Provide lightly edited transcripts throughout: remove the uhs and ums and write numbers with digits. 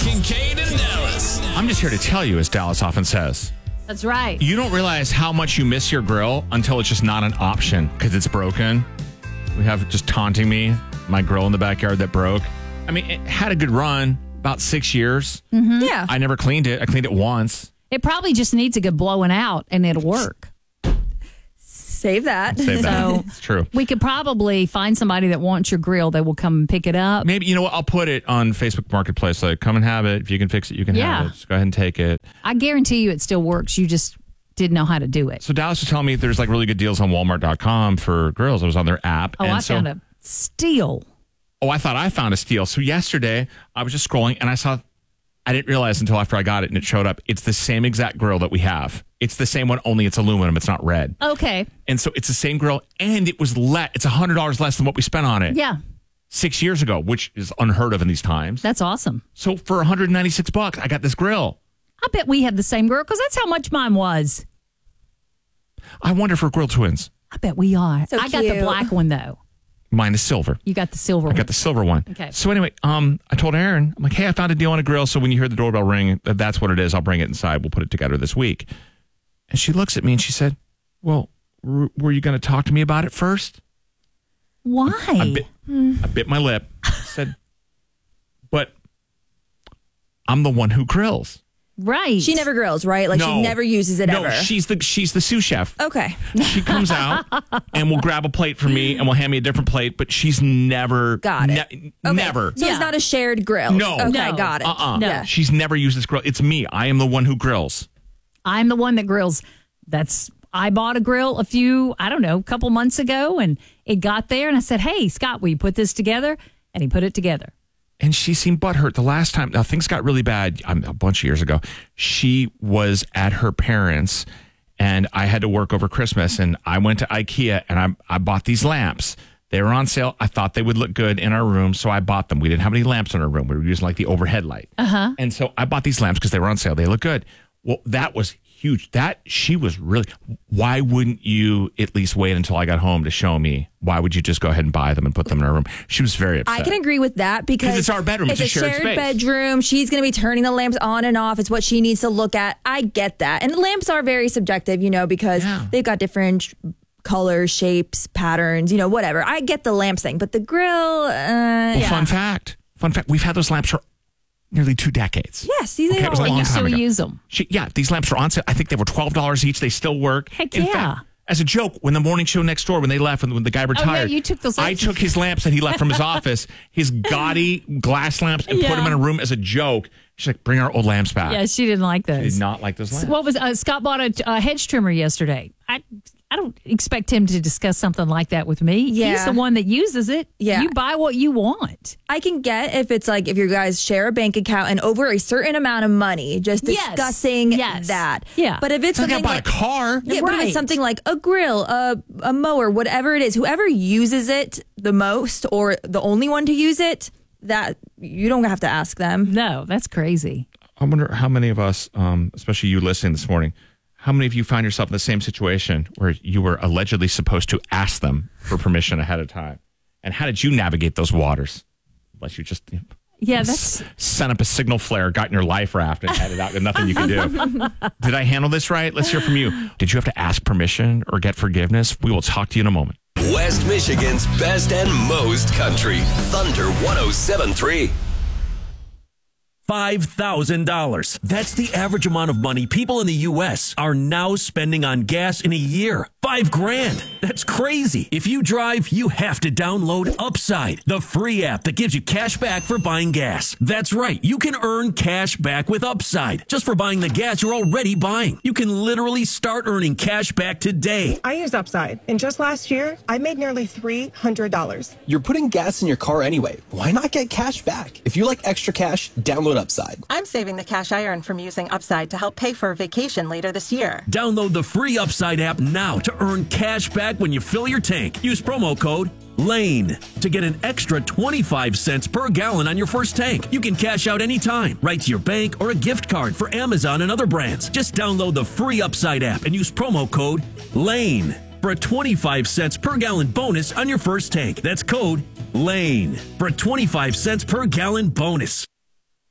Kincaid and Dallas. I'm just here to tell you, as Dallas often says, That's right. you don't realize how much you miss your grill until it's just not an option because it's broken. We have just taunting me, my grill in the backyard that broke. I mean, it had a good run, about 6 years. Mm-hmm. Yeah. I never cleaned it. I cleaned it once. It probably just needs a good blowing out and it'll work. Save that. Save that. So- It's true. We could probably find somebody that wants your grill. They will come and pick it up. Maybe, you know what? I'll put it on Facebook Marketplace. Like, come and have it. If you can fix it, you can Yeah. have it. Just go ahead and take it. I guarantee you it still works. You just didn't know how to do it. So Dallas was telling me there's like really good deals on Walmart.com for grills. I was on their app. Oh, I found a steal. Oh, I thought I found a steal. So yesterday, I was just scrolling and I didn't realize until after I got it and it showed up. It's the same exact grill that we have. It's the same one, only it's aluminum. It's not red. Okay. And so it's the same grill, and it was it's $100 less than what we spent on it Yeah. 6 years ago, which is unheard of in these times. That's awesome. So for $196, I got this grill. I bet we have the same grill because that's how much mine was. I wonder if we're grill twins. I bet we are. So I got the cute. black one though. Mine is silver. You got the silver I one. got the silver one. Okay. So anyway, I told Aaron, I'm like, hey, I found a deal on a grill. So when you hear the doorbell ring, that's what it is. I'll bring it inside. We'll put it together this week. And she looks at me and she said, well, were you going to talk to me about it first? Why? I bit my lip. Said, but I'm the one who grills. Right. She never grills, right? Like No. she never uses it No, ever. she's the sous chef. Okay. She comes out and will grab a plate for me and will hand me a different plate, but she's never Got it. okay. Okay. Never. So Yeah. it's not a shared grill. No. Okay, No. got it. No. Yeah. She's never used this grill. It's me. I am the one who grills. I'm the one that grills. I bought a grill a couple months ago, and it got there, and I said, hey, Scott, will you put this together? And he put it together. And she seemed butthurt the last time. Now, things got really bad a bunch of years ago. She was at her parents', and I had to work over Christmas. And I went to IKEA, and I bought these lamps. They were on sale. I thought they would look good in our room, so I bought them. We didn't have any lamps in our room. We were using like the overhead light. Uh-huh. And so I bought these lamps because they were on sale. They look good. Well, that was huge. She was really, why wouldn't you at least wait until I got home to show me? Why would you just go ahead and buy them and put them in our room? She was very upset. I can agree with that because it's our bedroom. It's a shared space. bedroom. She's going to be turning the lamps on and off. It's what she needs to look at. I get that. And the lamps are very subjective, because they've got different colors, shapes, patterns, whatever. I get the lamps thing, but the grill, Fun fact. We've had those lamps for nearly 2 decades. Yes, these Okay, it was a are long You time still ago. use them. These lamps are on sale. I think they were $12 each. They still work. Heck In yeah. fact, as a joke, when the morning show next door, when they left, when the guy retired, you took those I lamps. took his lamps that he left from his office, his gaudy glass lamps, and put Yeah. them in a room as a joke. She's like, bring our old lamps back. Yeah, she didn't like She those. did not like those lamps. What was Scott bought a hedge trimmer yesterday. I don't expect him to discuss something like that with me. He's Yeah. the one that uses it. Yeah. You buy what you want. I can get if it's like if you guys share a bank account and over a certain amount of money, just Yes. discussing Yes. that. Yeah. But if it's I something got to buy like a car. yeah, but if Right. it's something like a grill, a mower, whatever it is, whoever uses it the most or the only one to use it, that you don't have to ask them. No, that's crazy. I wonder how many of us, especially you listening this morning, how many of you find yourself in the same situation where you were allegedly supposed to ask them for permission ahead of time? And how did you navigate those waters? Unless you just Yeah, that's sent up a signal flare, got in your life raft, and headed out, and nothing you could do. Did I handle this right? Let's hear from you. Did you have to ask permission or get forgiveness? We will talk to you in a moment. West Michigan's best and most country. Thunder 107.3. $5,000. That's the average amount of money people in the U.S. are now spending on gas in a year. $5,000. That's crazy. If you drive, you have to download Upside, the free app that gives you cash back for buying gas. That's right. You can earn cash back with Upside just for buying the gas you're already buying. You can literally start earning cash back today. I use Upside, and just last year, I made nearly $300. You're putting gas in your car anyway. Why not get cash back? If you like extra cash, download Upside. I'm saving the cash I earn from using Upside to help pay for a vacation later this year. Download the free Upside app now to earn cash back when you fill your tank. Use promo code LANE to get an extra 25 cents per gallon on your first tank. You can cash out anytime, right to your bank or a gift card for Amazon and other brands. Just download the free Upside app and use promo code LANE for a 25 cents per gallon bonus on your first tank. That's code LANE for a 25 cents per gallon bonus.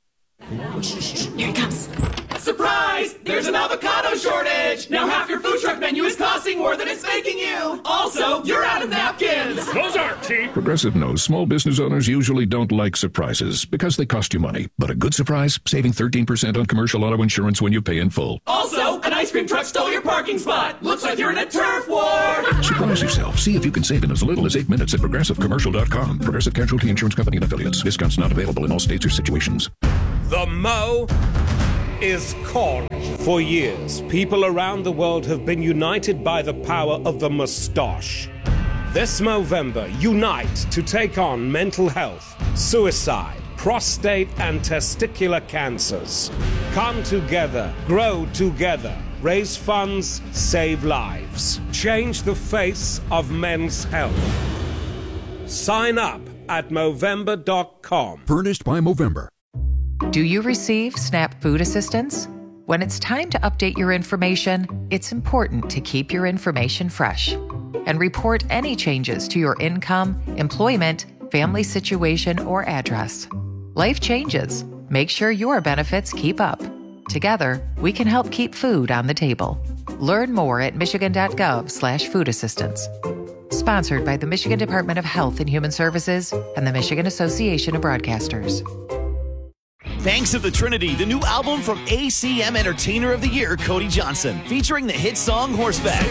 Here it comes. Surprise! There's an avocado shortage! Now half your food truck menu is costing more than it's making you! Also, you're out of napkins! Those aren't cheap! Progressive knows small business owners usually don't like surprises because they cost you money. But a good surprise? Saving 13% on commercial auto insurance when you pay in full. Also, an ice cream truck stole your parking spot! Looks like you're in a turf war! Surprise yourself. See if you can save in as little as 8 minutes at ProgressiveCommercial.com. Progressive Casualty Insurance Company and Affiliates. Discounts not available in all states or situations. The Mo is called. For years, people around the world have been united by the power of the mustache. This Movember, unite to take on mental health, suicide, prostate and testicular cancers. Come together, grow together, raise funds, save lives. Change the face of men's health. Sign up at Movember.com. Furnished by Movember. Do you receive SNAP food assistance? When it's time to update your information, it's important to keep your information fresh and report any changes to your income, employment, family situation, or address. Life changes. Make sure your benefits keep up. Together, we can help keep food on the table. Learn more at michigan.gov/food assistance. Sponsored by the Michigan Department of Health and Human Services and the Michigan Association of Broadcasters. Banks of the Trinity, the new album from ACM Entertainer of the Year, Cody Johnson, featuring the hit song Horseback.